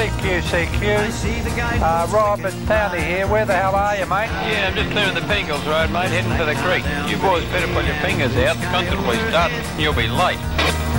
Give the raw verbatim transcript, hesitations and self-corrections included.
C Q, C Q. Uh, Rob, it's Townie here. Where the hell are you, mate? Yeah, I'm just clearing the Pingles Road, mate, heading to the creek. You boys better put your fingers out. The concert will be starting. You'll be late.